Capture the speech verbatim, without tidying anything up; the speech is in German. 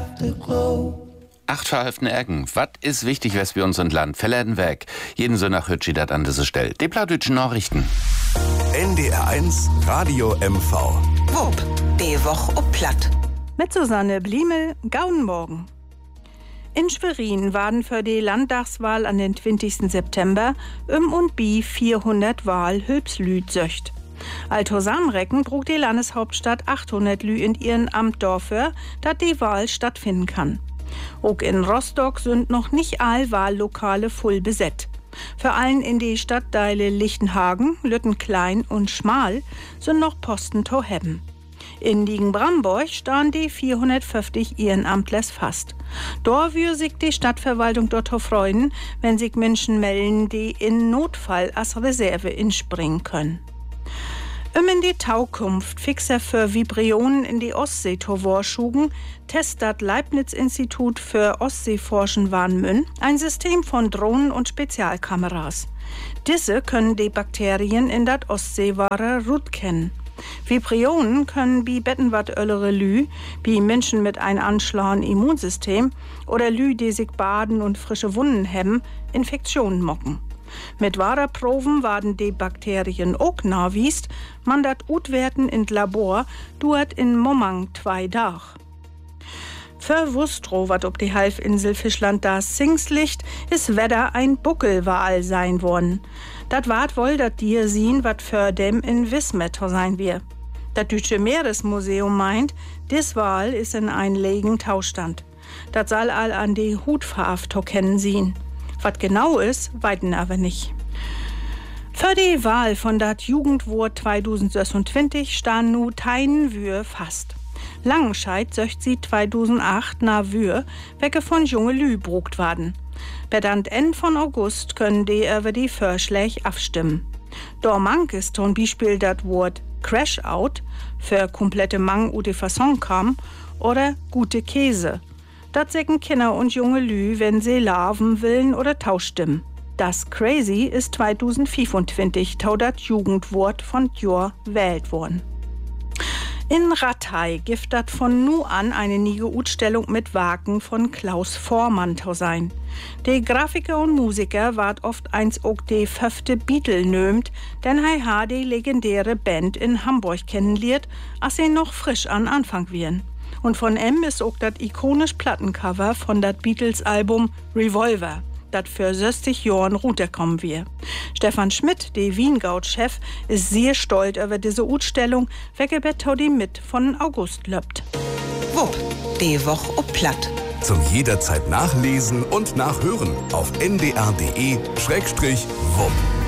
Afterglow. Acht verhalften Ägen. Was ist wichtig, was wir uns und Land verläden weg? Jeden Sonntag hört sie das an dieser Stelle. Die plattdütschen Nachrichten. N D R eins Radio M V. Wupp, die Woche ob Platt. Mit Susanne Bliemel, Guten Morgen. In Schwerin waren für die Landtagswahl an den zwanzigsten September um und bi vierhundert Wahlhülpslüd söcht. Alto Samrecken brug die Landeshauptstadt achthundert Lü in ihren Amt dafür, dass die Wahl stattfinden kann. Auch in Rostock sind noch nicht all Wahllokale voll besetzt. Für allen in die Stadtteile Lichtenhagen, Lüttenklein und Schmal sind noch Posten to hebben. In Liegen-Bramborg stehen die vierhundertfünfzig Ehrenamtlers fast. Dort würde sich die Stadtverwaltung dort freuen, wenn sich Menschen melden, die in Notfall als Reserve inspringen können. Um in die Taukunft fixer für Vibrionen in die Ostsee to vorschugen, testet Leibniz-Institut für Ostseeforschen Warnmünn ein System von Drohnen und Spezialkameras. Diese können die Bakterien in dat Ostseewasser gut kennen. Vibrionen können wie Bettenwattöllere Lü, wie Menschen mit einem anschlagen Immunsystem oder Lü, die sich baden und frische Wunden haben, Infektionen mocken. Mit Waderproben werden die Bakterien auch nachwiest, man dat utwerten in Labor, duert in Momang zwei Dach. Für Wustro, wat ob die Halbinsel Fischland da Sings liegt, is Wetter ein Buckelwal sein worden. Dat wart wohl dat Tier sehen, wat für dem in Wismetter sein wir. Dat Deutsche Meeresmuseum meint, dis Wal is in ein legen Taustand. Dat soll all an die Hutfarbe to kennen sehen. Was genau ist, weiten aber nicht. Für die Wahl von dat Jugendwort zweitausendsechsundzwanzig stehen nu teinen Wür fast. Langenscheid söcht sie zweitausendacht na Wür, wecke von junge Lü brugt werden. Bedant Ende von August können die über die Vorschläge abstimmen. Dormank ist zum Beispiel dat Wort Crash Out für komplette Mang ute Fasson kam oder gute Käse. Dat säcken Kinder und junge Lü, wenn sie larven willen oder tauschstimmen. Das Crazy ist zweitausendfünfundzwanzig tau dat Jugendwort von Jor wählt worden. In Ratay gibt dat von nu an eine niege Utstellung mit Wagen von Klaus Vormann tau sein. Die Grafiker und Musiker ward oft eins auch die fünfte Beatle nömt, denn hei ha die legendäre Band in Hamburg kennenlernt, als sie noch frisch an Anfang wären. Und von M ist auch das ikonisch Plattencover von dat Beatles-Album Revolver, dat für sechzig Jahren runterkommen wir. Stefan Schmidt, der Wiengaut-Chef, ist sehr stolz über diese Ausstellung, welche die mit von August löppt. Wupp, die Woche ob Platt. Zum jederzeit nachlesen und nachhören auf n d r punkt d e slash wupp.